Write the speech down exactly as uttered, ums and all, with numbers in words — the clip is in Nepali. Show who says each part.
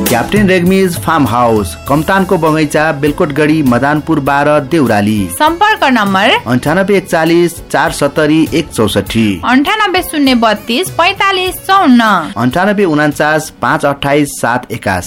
Speaker 1: क्याप्टेन रेग्मीज फार्म हाउस, कमतानको बगैँचा, बेलकोटगढी, मदानपुर बाह्र, देउराली।
Speaker 2: सम्पर्क नम्बर
Speaker 1: अन्ठानब्बे एकचालिस चार सत्तरी एक चौसठी,
Speaker 2: अन्ठानब्बे शून्य बत्तीस पैतालिस चौन्न,
Speaker 1: अन्ठानब्बे उनान्चास पाँच अठाइस सात एकासी।